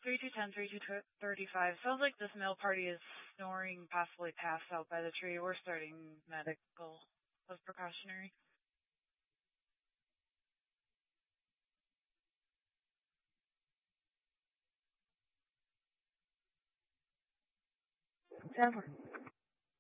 3210, 3235. Sounds like this male party is snoring, possibly passed out by the tree. We're starting medical as precautionary. Ever.